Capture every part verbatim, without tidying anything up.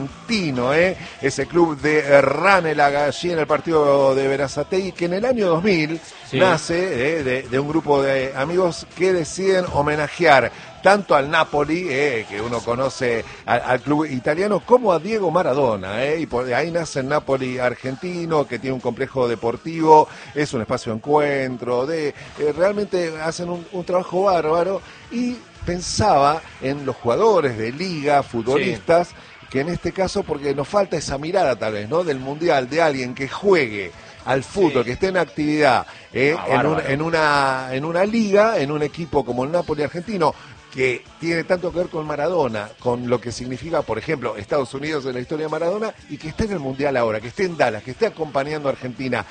Argentino, ¿eh? Ese club de Ranelagh, allí en el partido de Berazategui, que en el año dos mil sí. nace ¿eh? de, de un grupo de amigos que deciden homenajear tanto al Napoli, eh, que uno conoce al, al club italiano, como a Diego Maradona, eh, y por ahí nace el Napoli argentino, que tiene un complejo deportivo, es un espacio de encuentro, de eh, realmente hacen un, un trabajo bárbaro, y pensaba en los jugadores de liga, futbolistas, sí. que en este caso, porque nos falta esa mirada tal vez, ¿no?, del mundial, de alguien que juegue al fútbol, sí. que esté en actividad eh, ah, en, un, en, una, en una liga, en un equipo como el Napoli argentino, que tiene tanto que ver con Maradona, con lo que significa, por ejemplo, Estados Unidos en la historia de Maradona, y que esté en el Mundial ahora, que esté en Dallas, que esté acompañando a Argentina,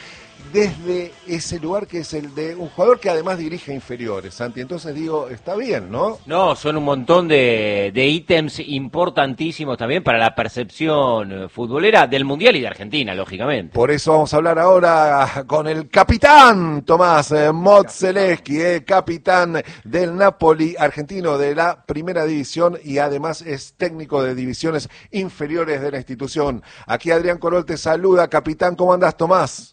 desde ese lugar que es el de un jugador que además dirige inferiores, Santi. Entonces digo, está bien, ¿no? No, son un montón de, de ítems importantísimos también para la percepción futbolera del Mundial y de Argentina, lógicamente. Por eso vamos a hablar ahora con el capitán Tomás eh, Modzelewski, eh, capitán del Napoli argentino de la primera división, y además es técnico de divisiones inferiores de la institución. Aquí Adrián Corol te saluda. Capitán, ¿cómo andás, Tomás?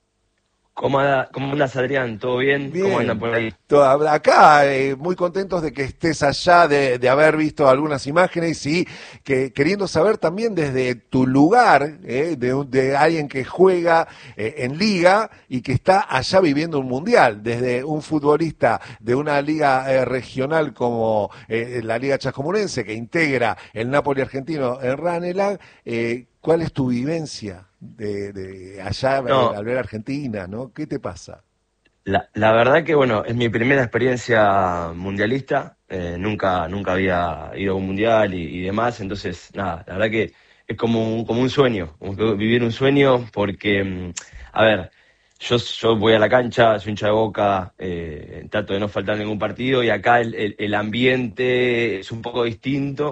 ¿Cómo, ¿Cómo andas, Adrián? ¿Todo bien? bien. ¿Cómo andan por ahí? Acá, eh, muy contentos de que estés allá, de, de haber visto algunas imágenes y que queriendo saber también desde tu lugar, eh, de, de alguien que juega eh, en liga y que está allá viviendo un mundial, desde un futbolista de una liga eh, regional como eh, la Liga Chascomunense, que integra el Napoli argentino en Ranelagh. eh, ¿Cuál es tu vivencia de, de allá no. al ver Argentina, ¿no? ¿Qué te pasa? La, la verdad que, bueno, es mi primera experiencia mundialista. Eh, nunca nunca había ido a un mundial y, y demás. Entonces, nada, la verdad que es como un, como un sueño, como vivir un sueño, porque, a ver, yo, yo voy a la cancha, soy hincha de Boca, eh, trato de no faltar en ningún partido, y acá el, el, el ambiente es un poco distinto.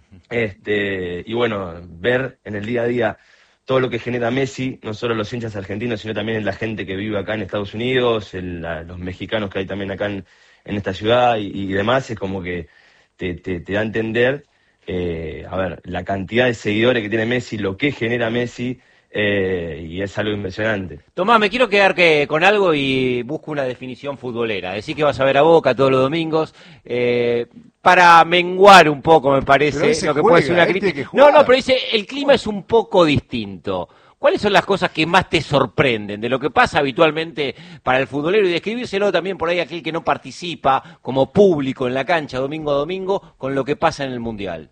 Este, y bueno, ver en el día a día todo lo que genera Messi, no solo los hinchas argentinos, sino también la gente que vive acá en Estados Unidos, el, la, los mexicanos que hay también acá en, en esta ciudad y, y demás, es como que te, te, te da a entender, eh, a ver, la cantidad de seguidores que tiene Messi, lo que genera Messi, eh, y es algo impresionante. Tomás, me quiero quedar que, con algo y busco una definición futbolera. Decís que vas a ver a Boca todos los domingos, eh, para menguar un poco, me parece, lo que juega, puede ser una crítica. No, no, pero dice, el clima es un poco distinto. ¿Cuáles son las cosas que más te sorprenden de lo que pasa habitualmente para el futbolero, y describírselo también por ahí a aquel que no participa como público en la cancha domingo a domingo con lo que pasa en el Mundial?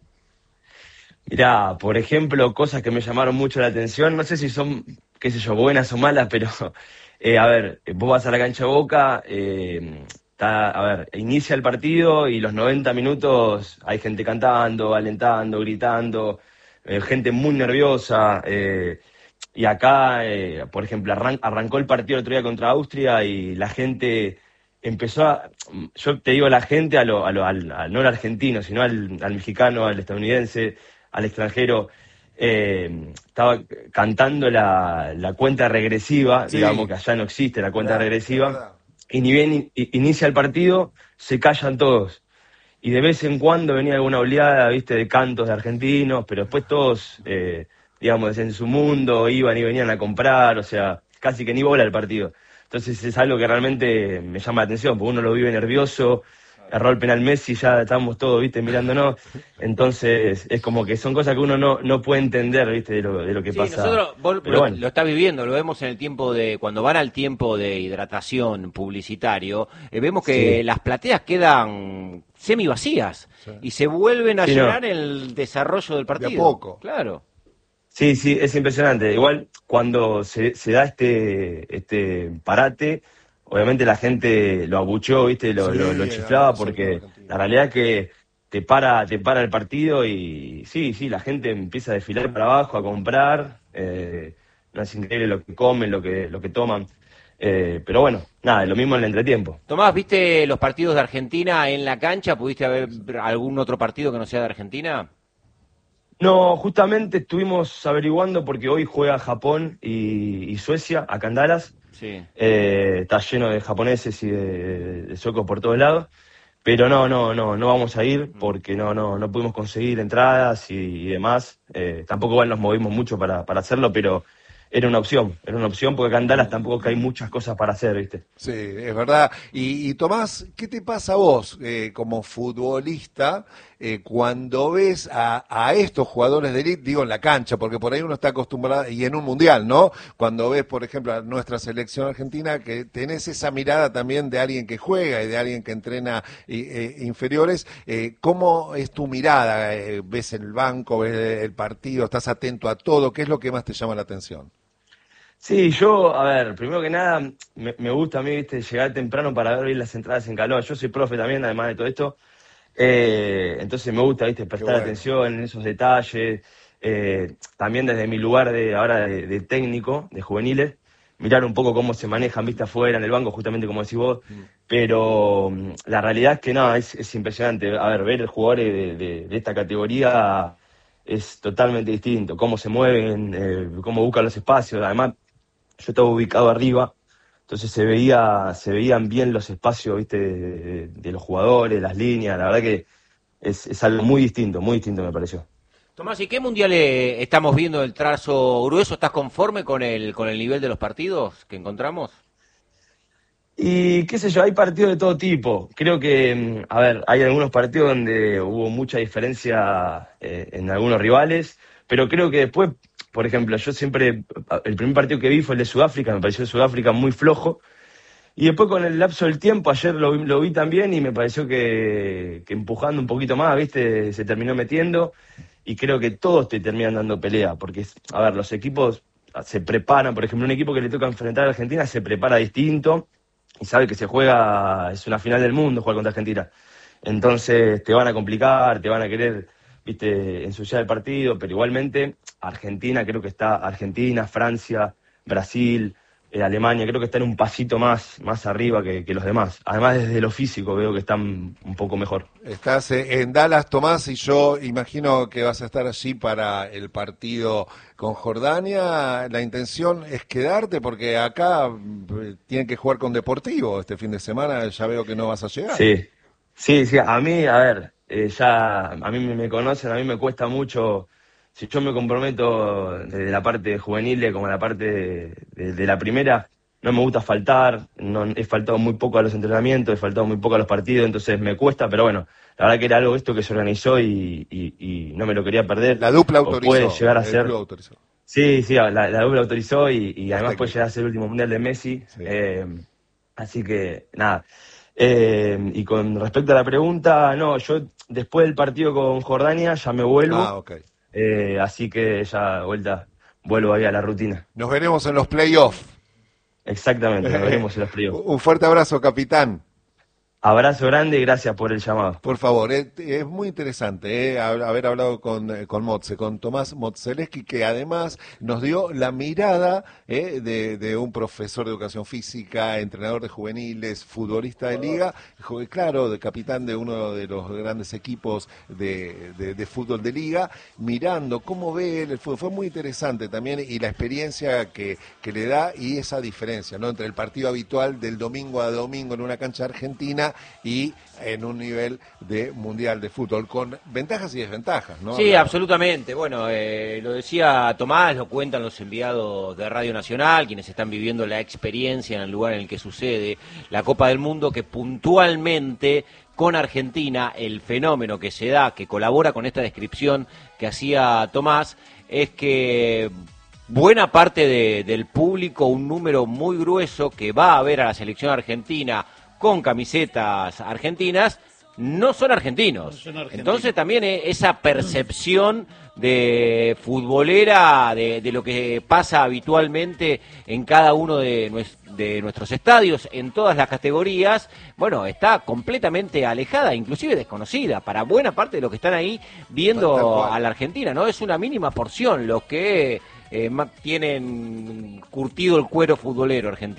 Mirá, por ejemplo, cosas que me llamaron mucho la atención, no sé si son, qué sé yo, buenas o malas, pero, eh, a ver, vos vas a la cancha de Boca, eh, está, a ver, inicia el partido y los noventa minutos hay gente cantando, alentando, gritando, eh, gente muy nerviosa, eh, y acá, eh, por ejemplo, arran arrancó el partido el otro día contra Austria y la gente empezó a, yo te digo la gente, a lo, a lo, al, al, no al argentino, sino al, al mexicano, al estadounidense, al extranjero, eh, estaba cantando la, la cuenta regresiva, sí. Digamos que allá no existe la cuenta verdad, regresiva, verdad. Y ni bien in, inicia el partido, se callan todos. Y de vez en cuando venía alguna oleada, viste, de cantos de argentinos, pero después todos, eh, digamos, en su mundo, iban y venían a comprar, o sea, casi que ni bola el partido. Entonces es algo que realmente me llama la atención, porque uno lo vive nervioso. Erró el penal Messi, ya estamos todos, viste, mirándonos. Entonces, es como que son cosas que uno no, no puede entender, viste, de lo, de lo que sí, pasa. Nosotros, vos lo, bueno. lo está viviendo, lo vemos en el tiempo de, cuando van al tiempo de hidratación publicitario, eh, vemos que sí. las plateas quedan semi vacías, sí. y se vuelven a sí, llenar no. en el desarrollo del partido. De a poco. Claro. Sí, sí, es impresionante. Igual, cuando se, se da este, este parate, obviamente la gente lo abucheó, ¿viste? Lo, sí, lo, lo chiflaba porque la realidad es que te para, te para el partido y sí, sí, la gente empieza a desfilar para abajo, a comprar. Eh, no es increíble lo que comen, lo que, lo que toman. Eh, pero bueno, nada, lo mismo en el entretiempo. Tomás, ¿viste los partidos de Argentina en la cancha? ¿Pudiste ver algún otro partido que no sea de Argentina? No, justamente estuvimos averiguando porque hoy juega Japón y, y Suecia, acá en Dallas. Sí. Eh, está lleno de japoneses y de, de suecos por todos lados. Pero no, no, no, no vamos a ir porque no, no, no pudimos conseguir entradas y, y demás. Eh, tampoco igual nos movimos mucho para, para hacerlo, pero era una opción, era una opción porque acá en Dallas tampoco que hay muchas cosas para hacer, ¿viste? Sí, es verdad. Y, y Tomás, ¿qué te pasa a vos eh, como futbolista eh, cuando ves a, a estos jugadores de élite, digo en la cancha, porque por ahí uno está acostumbrado, y en un mundial, ¿no? Cuando ves, por ejemplo, a nuestra selección argentina, que tenés esa mirada también de alguien que juega y de alguien que entrena eh, inferiores, eh, ¿cómo es tu mirada? Eh, ¿Ves el banco, ves el partido, estás atento a todo? ¿Qué es lo que más te llama la atención? Sí, yo, a ver, primero que nada, me, me gusta a mí, viste, llegar temprano para ver bien las entradas en calor. Yo soy profe también, además de todo esto. Eh, entonces me gusta, viste, prestar bueno. atención en esos detalles. Eh, también desde mi lugar de ahora de, de técnico, de juveniles, mirar un poco cómo se manejan, viste, afuera, en el banco, justamente como decís vos. Mm. Pero la realidad es que no, es, es impresionante. A ver, ver jugadores de, de, de esta categoría es totalmente distinto. Cómo se mueven, eh, cómo buscan los espacios. Además, yo estaba ubicado arriba, entonces se veía, se veían bien los espacios, viste, de, de, de los jugadores, las líneas. La verdad que es, es algo muy distinto, muy distinto me pareció. Tomás, ¿y qué mundial eh, estamos viendo el trazo grueso? ¿Estás conforme con el con el nivel de los partidos que encontramos? Y qué sé yo, hay partidos de todo tipo. Creo que, a ver, hay algunos partidos donde hubo mucha diferencia eh, en algunos rivales, pero creo que después, por ejemplo, yo siempre, el primer partido que vi fue el de Sudáfrica, me pareció Sudáfrica muy flojo, y después con el lapso del tiempo, ayer lo, lo vi también y me pareció que, que empujando un poquito más, viste, se terminó metiendo, y creo que todos te terminan dando pelea, porque, a ver, los equipos se preparan, por ejemplo, un equipo que le toca enfrentar a Argentina se prepara distinto, y sabe que se juega, es una final del mundo jugar contra Argentina. Entonces te van a complicar, te van a querer, viste, ensuciar el partido, pero igualmente Argentina, creo que está Argentina, Francia, Brasil, eh, Alemania, creo que están un pasito más, más arriba que, que los demás. Además desde lo físico veo que están un poco mejor. Estás en Dallas, Tomás, y yo imagino que vas a estar allí para el partido con Jordania. La intención es quedarte porque acá tienen que jugar con Deportivo este fin de semana, ya veo que no vas a llegar. Sí, sí, sí, a mí, a ver, eh, ya a mí me conocen, a mí me cuesta mucho. Si yo me comprometo desde la parte juvenil como la parte de, de, de la primera, no me gusta faltar, no, he faltado muy poco a los entrenamientos, he faltado muy poco a los partidos, entonces me cuesta, pero bueno, la verdad que era algo esto que se organizó y, y, y no me lo quería perder. La dupla autorizó. Puede llegar a el ser. club autorizó. Sí, sí, la, la dupla autorizó y, y además puede llegar a ser el último mundial de Messi. Sí. Eh, así que, nada. Eh, y con respecto a la pregunta, no, yo después del partido con Jordania ya me vuelvo. Ah, ok. Eh, así que ya vuelta, vuelvo ahí a la rutina. Nos veremos en los playoffs. Exactamente, nos veremos en los playoffs. Un fuerte abrazo, capitán. Abrazo grande y gracias por el llamado. Por favor, es, es muy interesante eh, haber hablado con, con Motze, con Tomás Motzeleski, que además nos dio la mirada eh, de, de un profesor de educación física, entrenador de juveniles, futbolista de liga, claro, de capitán de uno de los grandes equipos de, de, de fútbol de liga, mirando cómo ve el fútbol. Fue muy interesante también y la experiencia que, que le da y esa diferencia, ¿no?, entre el partido habitual del domingo a domingo en una cancha argentina y en un nivel de mundial de fútbol, con ventajas y desventajas, ¿no? Sí, la... absolutamente. Bueno, eh, lo decía Tomás, lo cuentan los enviados de Radio Nacional, quienes están viviendo la experiencia en el lugar en el que sucede la Copa del Mundo, que puntualmente con Argentina el fenómeno que se da, que colabora con esta descripción que hacía Tomás, es que buena parte de, del público, un número muy grueso que va a ver a la selección argentina con camisetas argentinas, no son argentinos. No son argentinos. Entonces también esa percepción de futbolera, de, de lo que pasa habitualmente en cada uno de, nues, de nuestros estadios, en todas las categorías, bueno, está completamente alejada, inclusive desconocida, para buena parte de los que están ahí viendo a la Argentina, ¿no? Es una mínima porción los que eh, tienen curtido el cuero futbolero argentino.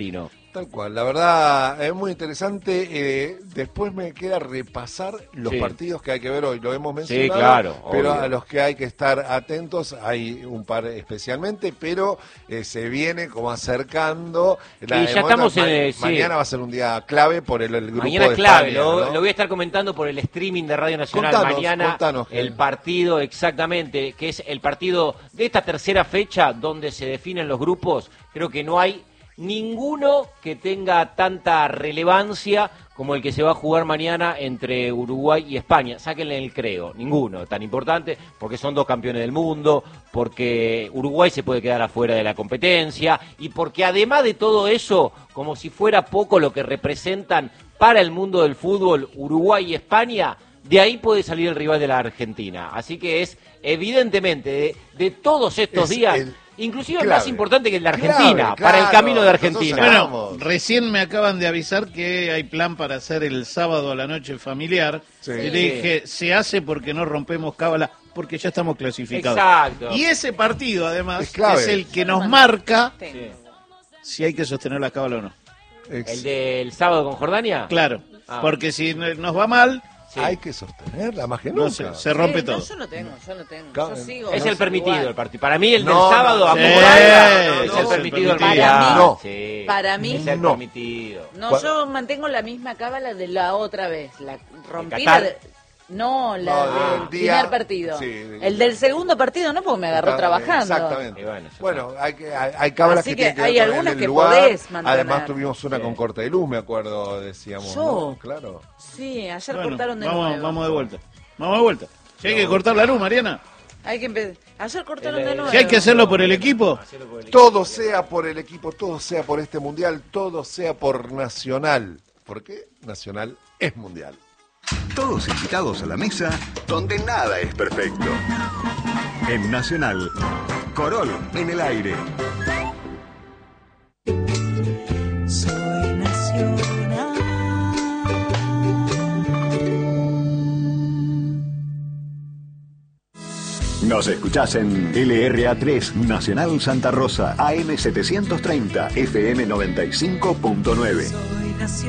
Tal cual, la verdad es muy interesante. Eh, después me queda repasar los sí. partidos que hay que ver hoy. Lo hemos mencionado, sí, claro, pero obvio. A los que hay que estar atentos, hay un par especialmente, pero eh, se viene como acercando. La, y ya estamos ma en, ma mañana sí. va a ser un día clave por el, el grupo mañana de clave, España, lo, ¿no? lo voy a estar comentando por el streaming de Radio Nacional. Contanos, mañana contanos, el partido exactamente, que es el partido de esta tercera fecha donde se definen los grupos. Creo que no hay ninguno que tenga tanta relevancia como el que se va a jugar mañana entre Uruguay y España. Sáquenle el creo, ninguno tan importante, porque son dos campeones del mundo, porque Uruguay se puede quedar afuera de la competencia, y porque además de todo eso, como si fuera poco lo que representan para el mundo del fútbol Uruguay y España, de ahí puede salir el rival de la Argentina. Así que es, evidentemente, de, de todos estos es días... El... Inclusive clave. Más importante que el de Argentina, clave, claro, para el camino de Argentina. Bueno, recién me acaban de avisar que hay plan para hacer el sábado a la noche familiar. Sí. Y le dije, se hace porque no rompemos cábala, porque ya estamos clasificados. Exacto. Y ese partido, además, es, es el que nos marca sí. si hay que sostener la cábala o no. ¿El del sábado con Jordania? Claro, ah. porque si nos va mal... Sí. Hay que sostenerla más que no, nunca. Se, se rompe sí, todo. No, yo lo tengo, yo lo tengo. Yo sigo, es no el permitido igual. el partido. Para mí el del no, sábado no, a sí, Muralla no, no, es no, el permitido del para mí, no. Sí, para mí es el no. permitido. No, yo mantengo la misma cábala de la otra vez. La rompí ¿Qatar? la de, no, la no, del ah, primer día, partido. Sí, el del segundo partido no, porque me agarró está, trabajando. Exactamente. Bueno, bueno, hay, hay, hay cábalas Así que, que, que hay algunas que lugar. podés mantener. Además tuvimos una sí. con corte de luz, me acuerdo, decíamos. Yo, ¿no? Claro. Sí, ayer bueno, cortaron de vamos, nuevo. Vamos de vuelta. Vamos de vuelta. Si hay que cortar la luz, Mariana. Hay que empezar. Ayer cortaron de nuevo. Si hay que hacerlo por el equipo. Todo sea por el equipo, todo sea por este mundial, todo sea por Nacional. ¿Por qué? Nacional es mundial. Todos invitados a la mesa donde nada es perfecto. En Nacional, Corol en el aire. Soy Nacional. Nos escuchás en L R A tres Nacional Santa Rosa, A M setecientos treinta, F M noventa y cinco punto nueve.